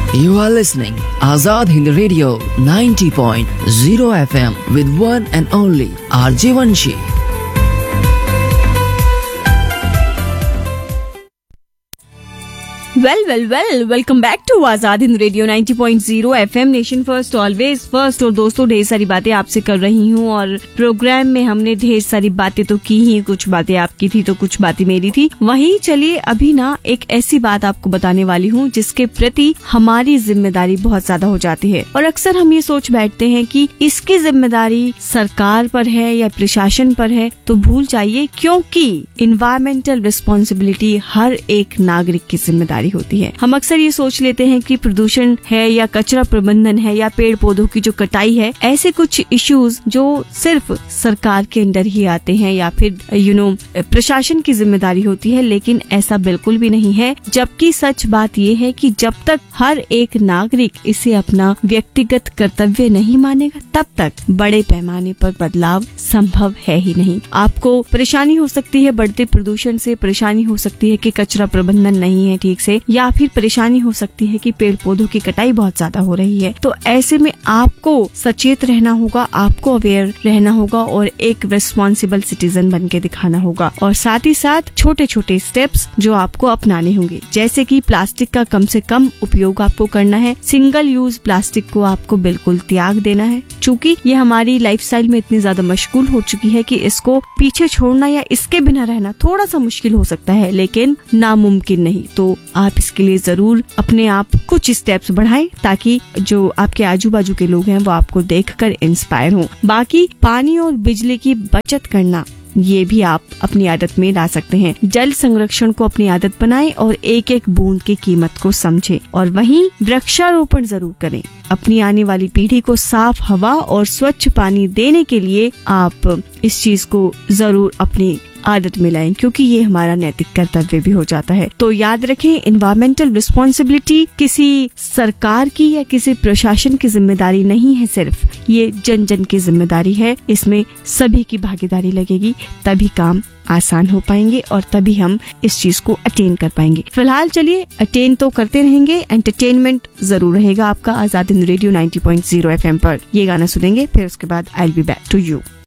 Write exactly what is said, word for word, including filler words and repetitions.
You are listening Azad Hind Radio ninety point zero F M with one and only R J Vanshi. Well, well, well, welcome back to Azad Hind radio ninety point zero F M nation first always first. और दोस्तों, ढेर सारी बातें आपसे कर रही हूँ और प्रोग्राम में हमने ढेर सारी बातें तो की ही, कुछ बातें आपकी थी तो कुछ बातें मेरी थी। वहीं चलिए अभी ना एक ऐसी बात आपको बताने वाली हूँ जिसके प्रति हमारी जिम्मेदारी बहुत ज्यादा हो जाती है और अक्सर हम ये सोच बैठते हैं कि इसकी जिम्मेदारी सरकार पर है या प्रशासन पर है, तो भूल जाइए, क्योंकि इन्वायरमेंटल रिस्पॉन्सिबिलिटी हर एक नागरिक की जिम्मेदारी होती है। हम अक्सर ये सोच लेते हैं कि प्रदूषण है या कचरा प्रबंधन है या पेड़ पौधों की जो कटाई है, ऐसे कुछ इश्यूज जो सिर्फ सरकार के अंडर ही आते हैं या फिर यू नो प्रशासन की जिम्मेदारी होती है, लेकिन ऐसा बिल्कुल भी नहीं है। जबकि सच बात ये है कि जब तक हर एक नागरिक इसे अपना व्यक्तिगत कर्तव्य नहीं मानेगा, तब तक बड़े पैमाने पर बदलाव संभव है ही नहीं। आपको परेशानी हो सकती है बढ़ते प्रदूषण से, परेशानी हो सकती है कि कचरा प्रबंधन नहीं है ठीक से, या फिर परेशानी हो सकती है कि पेड़ पौधों की कटाई बहुत ज्यादा हो रही है। तो ऐसे में आपको सचेत रहना होगा, आपको अवेयर रहना होगा और एक रिस्पॉन्सिबल सिटीजन बन के दिखाना होगा। और साथ ही साथ छोटे छोटे स्टेप्स जो आपको अपनाने होंगे, जैसे कि प्लास्टिक का कम से कम उपयोग आपको करना है, सिंगल यूज प्लास्टिक को आपको बिल्कुल त्याग देना है। चूँकि ये हमारी लाइफस्टाइल में इतनी ज्यादा मशगूल हो चुकी है कि इसको पीछे छोड़ना या इसके बिना रहना थोड़ा सा मुश्किल हो सकता है, लेकिन नामुमकिन नहीं। तो आप इसके लिए जरूर अपने आप कुछ स्टेप्स बढ़ाएं ताकि जो आपके आजू बाजू के लोग हैं वो आपको देखकर इंस्पायर हों। बाकी पानी और बिजली की बचत करना, ये भी आप अपनी आदत में ला सकते हैं। जल संरक्षण को अपनी आदत बनाएं और एक एक बूंद की कीमत को समझें। और वहीं वृक्षारोपण जरूर करें। अपनी आने वाली पीढ़ी को साफ हवा और स्वच्छ पानी देने के लिए आप इस चीज को जरूर अपनी आदत में लाएं, क्योंकि ये हमारा नैतिक कर्तव्य भी हो जाता है। तो याद रखें, एनवायरमेंटल रिस्पॉन्सिबिलिटी किसी सरकार की या किसी प्रशासन की जिम्मेदारी नहीं है, सिर्फ ये जन जन की जिम्मेदारी है। इसमें सभी की भागीदारी लगेगी, तभी काम आसान हो पाएंगे और तभी हम इस चीज को अटेन कर पाएंगे। फिलहाल चलिए अटेन तो करते रहेंगे, एंटरटेनमेंट जरूर रहेगा आपका Azad Hind radio ninety point zero F M पर। ये गाना सुनेंगे, फिर उसके बाद I will be back to you.